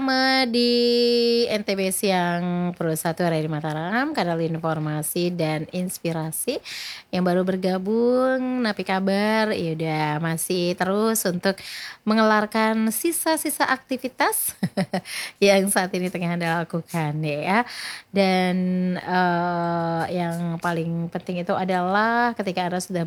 Di NTB Siang Pro 1 hari di Mataram, kanal informasi dan inspirasi. Yang baru bergabung, napi kabar, yaudah masih terus untuk mengelarkan sisa-sisa aktivitas yang saat ini tengah Anda lakukan ya. Dan yang paling penting itu adalah ketika Anda sudah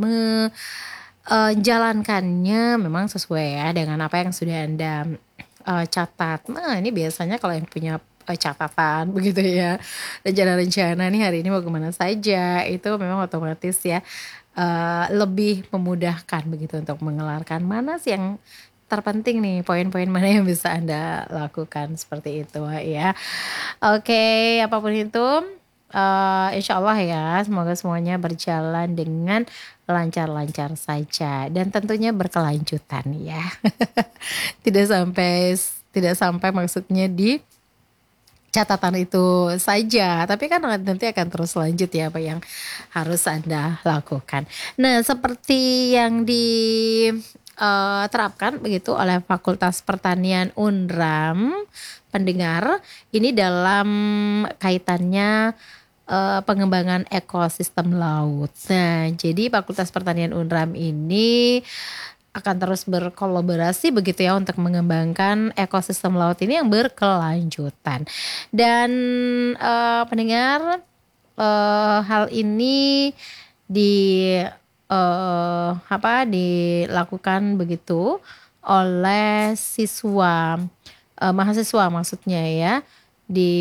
menjalankannya memang sesuai ya dengan apa yang sudah Anda catat. Nah ini biasanya kalau yang punya catatan begitu ya, rencana-rencana nih hari ini mau kemana saja, itu memang otomatis ya lebih memudahkan begitu untuk mengelarkan mana sih yang terpenting nih, poin-poin mana yang bisa Anda lakukan seperti itu ya. Oke, apapun itu insya Allah ya, semoga semuanya berjalan dengan lancar-lancar saja dan tentunya berkelanjutan ya. Tidak sampai maksudnya di catatan itu saja, tapi kan nanti akan terus lanjut ya apa yang harus Anda lakukan. Nah, seperti yang diterapkan begitu oleh Fakultas Pertanian Unram, pendengar, ini dalam kaitannya pengembangan ekosistem laut. Nah, jadi Fakultas Pertanian Unram ini akan terus berkolaborasi begitu ya untuk mengembangkan ekosistem laut ini yang berkelanjutan. Dan pendengar, hal ini dilakukan begitu oleh mahasiswa maksudnya ya di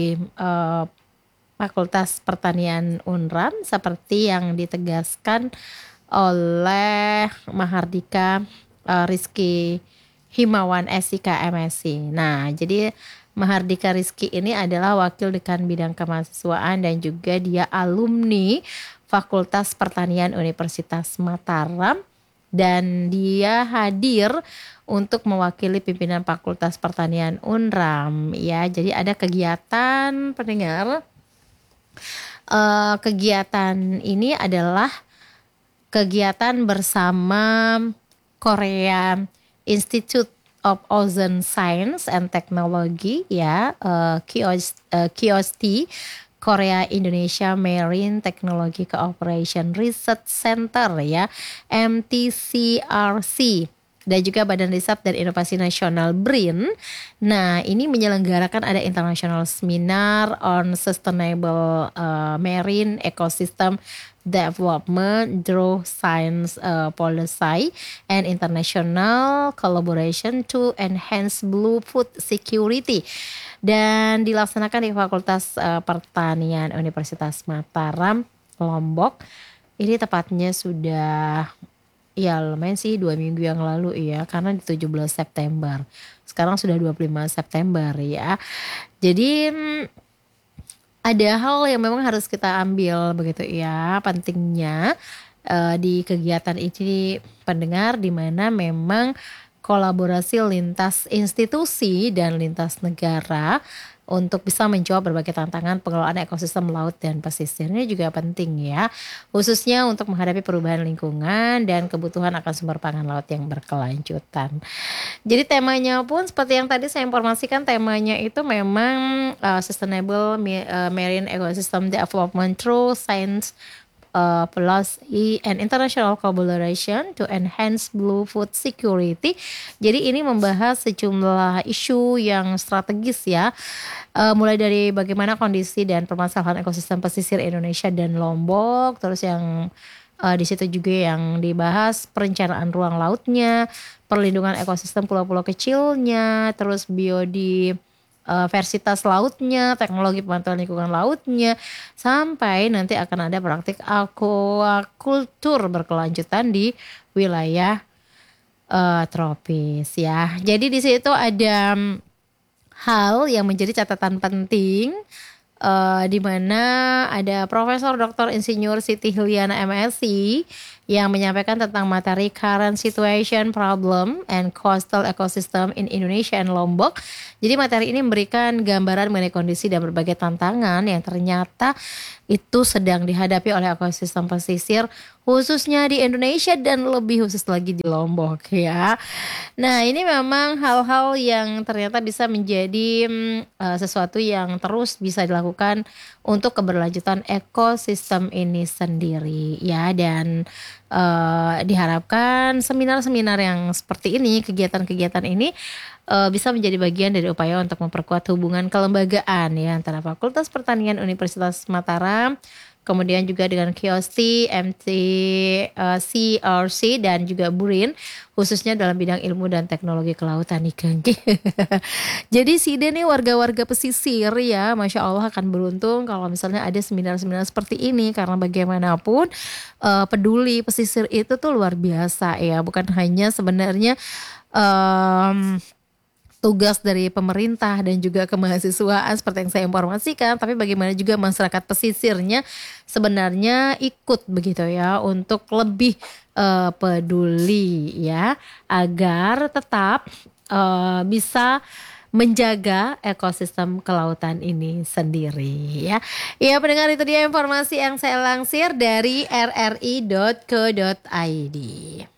Fakultas Pertanian Unram seperti yang ditegaskan oleh Mahardika Rizky Himawan SIK MSI. Nah, jadi Mahardika Rizky ini adalah Wakil Dekan Bidang Kemahasiswaan dan juga dia alumni Fakultas Pertanian Universitas Mataram dan dia hadir untuk mewakili pimpinan Fakultas Pertanian Unram ya. Jadi ada kegiatan pendengar. Kegiatan ini adalah kegiatan bersama Korea Institute of Ocean Science and Technology ya, KIOST, Korea Indonesia Marine Technology Cooperation Research Center ya, MTCRC, dan juga Badan Riset dan Inovasi Nasional BRIN. Nah, ini menyelenggarakan ada International Seminar on Sustainable Marine Ecosystem Development through Science Policy and International Collaboration to Enhance Blue Food Security, dan dilaksanakan di Fakultas Pertanian Universitas Mataram, Lombok. Ini tepatnya sudah ya lumayan sih 2 minggu yang lalu ya, karena di 17 September. Sekarang sudah 25 September ya. Jadi ada hal yang memang harus kita ambil begitu ya, pentingnya di kegiatan ini pendengar, di mana memang kolaborasi lintas institusi dan lintas negara untuk bisa menjawab berbagai tantangan pengelolaan ekosistem laut dan pesisir. Ini juga penting ya, khususnya untuk menghadapi perubahan lingkungan dan kebutuhan akan sumber pangan laut yang berkelanjutan. Jadi temanya pun seperti yang tadi saya informasikan, temanya itu memang Sustainable Marine Ecosystem Development through Science Policy and International Collaboration to Enhance Blue Food Security. Jadi ini membahas sejumlah isu yang strategis ya, mulai dari bagaimana kondisi dan permasalahan ekosistem pesisir Indonesia dan Lombok, terus yang di situ juga yang dibahas perencanaan ruang lautnya, perlindungan ekosistem pulau-pulau kecilnya, terus biodiversitas lautnya, teknologi pemantauan lingkungan lautnya, sampai nanti akan ada praktik aquaculture berkelanjutan di wilayah tropis ya. Jadi di situ ada hal yang menjadi catatan penting, di mana ada Profesor Dr. Insinyur Siti Hilyana MSI yang menyampaikan tentang materi current situation, problem, and coastal ecosystem in Indonesia and Lombok. Jadi materi ini memberikan gambaran mengenai kondisi dan berbagai tantangan yang ternyata itu sedang dihadapi oleh ekosistem pesisir khususnya di Indonesia dan lebih khusus lagi di Lombok ya. Nah ini memang hal-hal yang ternyata bisa menjadi sesuatu yang terus bisa dilakukan untuk keberlanjutan ekosistem ini sendiri ya. Dan diharapkan seminar-seminar yang seperti ini, kegiatan-kegiatan ini bisa menjadi bagian dari upaya untuk memperkuat hubungan kelembagaan ya antara Fakultas Pertanian Universitas Mataram, kemudian juga dengan KIOSTI, CRC dan juga BRIN khususnya dalam bidang ilmu dan teknologi kelautan nih Kang. Jadi SIDE nih warga-warga pesisir ya, Masya Allah akan beruntung kalau misalnya ada seminar-seminar seperti ini karena bagaimanapun peduli pesisir itu tuh luar biasa ya, bukan hanya sebenarnya tugas dari pemerintah dan juga kemahasiswaan seperti yang saya informasikan, tapi bagaimana juga masyarakat pesisirnya sebenarnya ikut begitu ya untuk lebih peduli ya agar tetap bisa menjaga ekosistem kelautan ini sendiri ya. Ya pendengar, itu dia informasi yang saya lansir dari rri.co.id.